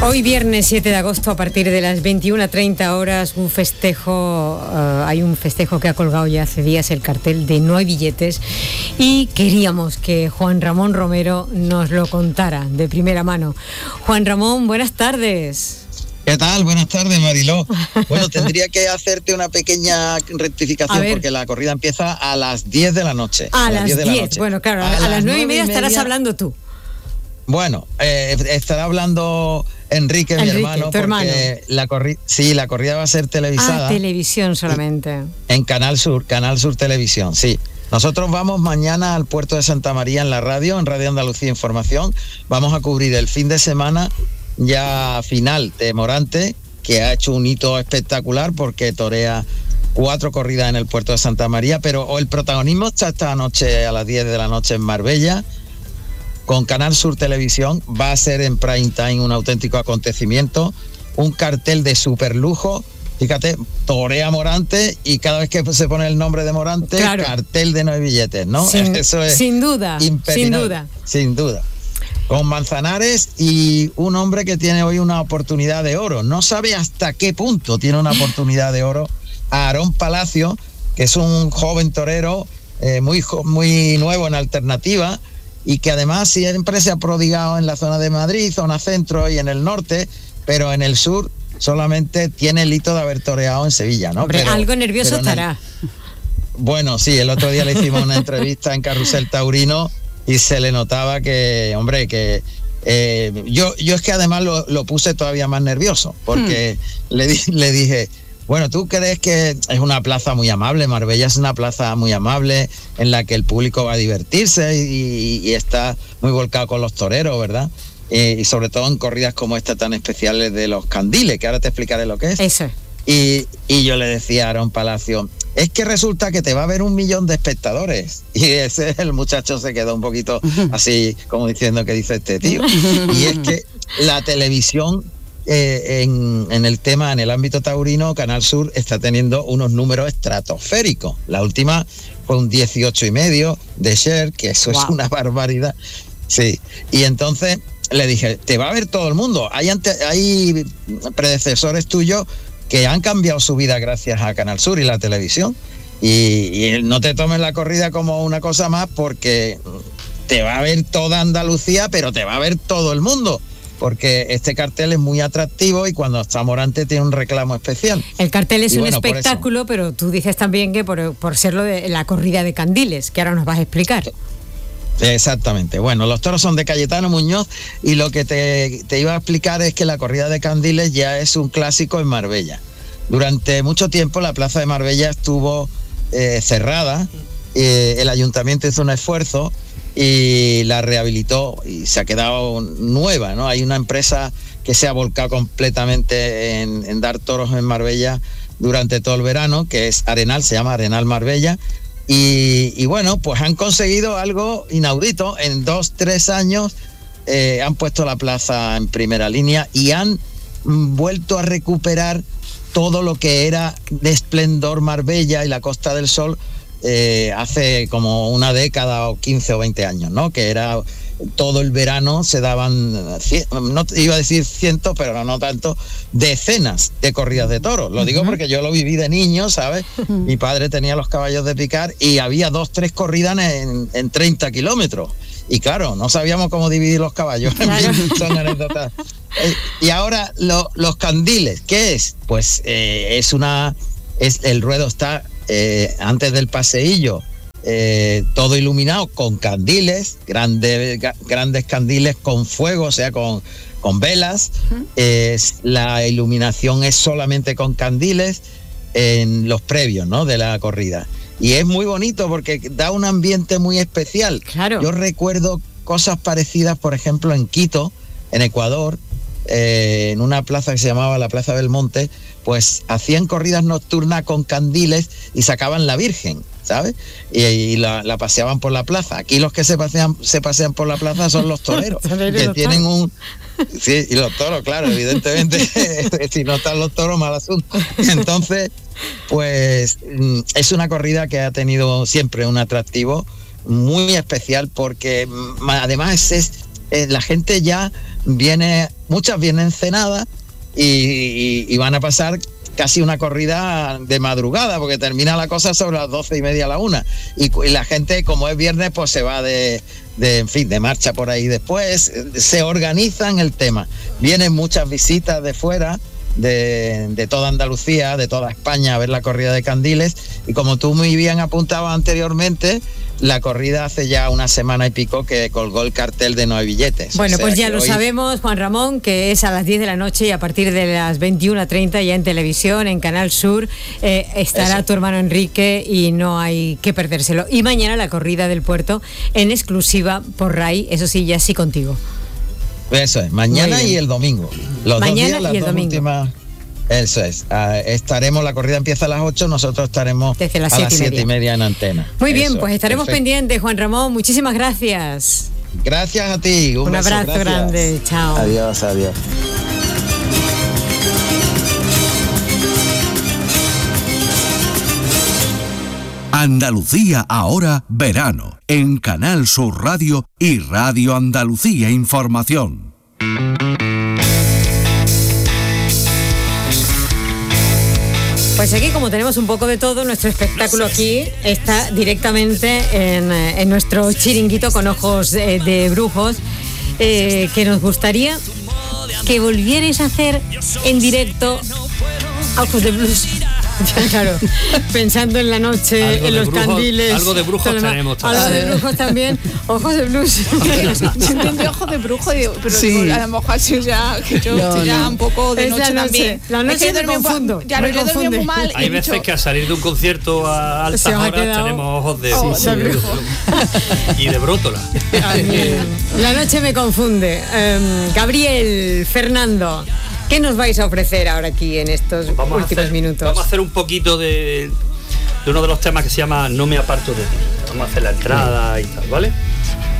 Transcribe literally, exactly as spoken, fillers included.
Hoy viernes siete de agosto a partir de las veintiuna treinta horas un festejo, uh, hay un festejo que ha colgado ya hace días el cartel de No hay billetes y queríamos que Juan Ramón Romero nos lo contara de primera mano. Juan Ramón, buenas tardes. ¿Qué tal? Buenas tardes, Mariló. Bueno, tendría que hacerte una pequeña rectificación porque la corrida empieza a las diez de la noche. A, a las diez, de la noche. Bueno, claro, a, a, a las nueve y media estarás hablando tú. Bueno, eh, estará hablando Enrique, Enrique mi hermano, porque hermano. la corrida, sí, la corrida va a ser televisada. Ah, televisión solamente. En Canal Sur, Canal Sur Televisión, sí. Nosotros vamos mañana al puerto de Santa María en la radio, en Radio Andalucía Información. Vamos a cubrir el fin de semana ya final de Morante, que ha hecho un hito espectacular porque torea cuatro corridas en el puerto de Santa María, pero el protagonismo está esta noche a las diez de la noche en Marbella. Con Canal Sur Televisión va a ser en prime time un auténtico acontecimiento, un cartel de super lujo. Fíjate, torea Morante y cada vez que se pone el nombre de Morante, claro, cartel de No hay billetes, ¿no? Sin, Eso es sin duda, sin duda. Sin duda. Con Manzanares y un hombre que tiene hoy una oportunidad de oro. No sabe hasta qué punto tiene una oportunidad de oro. Aarón Palacio, que es un joven torero eh, muy, muy nuevo en alternativa, y que además siempre se ha prodigado en la zona de Madrid, zona centro y en el norte, pero en el sur solamente tiene el hito de haber toreado en Sevilla, ¿no? Hombre, pero, algo nervioso estará. El... Bueno, sí, el otro día le hicimos una entrevista en Carrusel Taurino y se le notaba que, hombre, que eh, yo, yo es que además lo, lo puse todavía más nervioso, porque hmm. le, di, le dije... Bueno, ¿tú crees que es una plaza muy amable? Marbella es una plaza muy amable en la que el público va a divertirse y, y está muy volcado con los toreros, ¿verdad? Eh, y sobre todo en corridas como esta tan especiales de los candiles, que ahora te explicaré lo que es. Eso. Y, y yo le decía a Aarón Palacio, es que resulta que te va a ver un millón de espectadores. Y ese el muchacho se quedó un poquito así, como diciendo, ¿qué dice este tío? Y es que la televisión... Eh, en, en el tema, en el ámbito taurino, Canal Sur está teniendo unos números estratosféricos. La última fue un dieciocho y medio de share, que eso wow. es una barbaridad. Sí, y entonces le dije, te va a ver todo el mundo. Hay, ante, hay predecesores tuyos que han cambiado su vida gracias a Canal Sur y la televisión. Y, y no te tomes la corrida como una cosa más, porque te va a ver toda Andalucía, pero te va a ver todo el mundo. Porque este cartel es muy atractivo y cuando está Morante tiene un reclamo especial. El cartel es y un bueno, espectáculo, pero tú dices también que por, por serlo de la corrida de candiles, que ahora nos vas a explicar. Exactamente. Bueno, los toros son de Cayetano Muñoz y lo que te, te iba a explicar es que la corrida de candiles ya es un clásico en Marbella. Durante mucho tiempo la plaza de Marbella estuvo eh, cerrada, eh, el ayuntamiento hizo un esfuerzo y la rehabilitó y se ha quedado nueva, ¿no? Hay una empresa que se ha volcado completamente en, en dar toros en Marbella durante todo el verano, que es Arenal, se llama Arenal Marbella, y, y bueno, pues han conseguido algo inaudito. En dos, tres años eh, han puesto la plaza en primera línea y han mm, vuelto a recuperar todo lo que era de esplendor Marbella y la Costa del Sol Eh, hace como una década o quince o veinte años, ¿no? Que era todo el verano se daban, no iba a decir cientos, pero no tanto, decenas de corridas de toros. Lo uh-huh. digo porque yo lo viví de niño, ¿sabes? Uh-huh. Mi padre tenía los caballos de picar y había dos, tres corridas en, en treinta kilómetros. Y claro, no sabíamos cómo dividir los caballos. Claro. Son anécdotas. Eh, y ahora lo, los candiles, ¿qué es? Pues eh, es una, es el ruedo está Eh, antes del paseillo, eh, todo iluminado con candiles, grandes, grandes candiles con fuego, o sea, con, con velas. Uh-huh. Eh, la iluminación es solamente con candiles en los previos, ¿no?, de la corrida. Y es muy bonito porque da un ambiente muy especial. Claro. Yo recuerdo cosas parecidas, por ejemplo, en Quito, en Ecuador, eh, en una plaza que se llamaba la Plaza del Monte, pues hacían corridas nocturnas con candiles y sacaban la Virgen, ¿sabes? Y, y la, la paseaban por la plaza. Aquí los que se pasean, se pasean por la plaza son los toreros, que tienen un... Sí, y los toros, claro, evidentemente, si no están los toros, mal asunto. Entonces, pues es una corrida que ha tenido siempre un atractivo muy especial porque además es eh, la gente ya viene, muchas vienen cenadas y, y, y van a pasar casi una corrida de madrugada, porque termina la cosa sobre las doce y media a la una. Y, y la gente, como es viernes, pues se va de, de, en fin, de marcha por ahí después. Se organizan el tema. Vienen muchas visitas de fuera, de, de toda Andalucía, de toda España, a ver la corrida de Candiles. Y como tú muy bien apuntabas anteriormente, la corrida hace ya una semana y pico que colgó el cartel de no hay billetes. Bueno, o sea pues ya lo hoy... sabemos, Juan Ramón, que es a las diez de la noche y a partir de las veintiuna treinta ya en televisión, en Canal Sur, eh, estará Eso. tu hermano Enrique y no hay que perdérselo. Y mañana la corrida del Puerto en exclusiva por RAI, eso sí, ya sí contigo. Eso es, mañana y el domingo. Los mañana dos días, las y el dos domingo. Últimas... Eso es, uh, estaremos, la corrida empieza a las ocho, nosotros estaremos Desde las a las siete siete y media en antena. Muy bien, Eso, pues estaremos perfecto. pendientes, Juan Ramón, muchísimas gracias. Gracias a ti, un, un beso, abrazo gracias. grande, chao. Adiós, adiós. Andalucía ahora verano, en Canal Sur Radio y Radio Andalucía Información. Pues aquí, como tenemos un poco de todo, nuestro espectáculo aquí está directamente en, en nuestro chiringuito con ojos de, de brujos, eh, que nos gustaría que volvierais a hacer en directo Ojos de Blues. Claro, pensando en la noche, algo en los brujos, algo algo de brujos tenemos algo de brujos también, Ojos de Blues. Yo entendí Ojos de Brujo, digo, pero Sí. digo, a lo mejor así ya, que yo No, estoy ya no. un poco de Es noche, la noche. también. La noche es que me yo dormí un po- confundo, Ya, me yo dormí confunde. muy mal. y Hay he veces dicho, que al salir de un concierto a altas Se me ha horas quedado- tenemos ojos de, Ojos sí, de sí, brujo. y de brótola. La noche me confunde. Um, Gabriel, Fernando, ¿qué nos vais a ofrecer ahora aquí en estos Vamos a últimos hacer, minutos? Vamos a hacer un poquito de, de uno de los temas que se llama No me aparto de ti. Vamos a hacer la entrada y tal, ¿vale?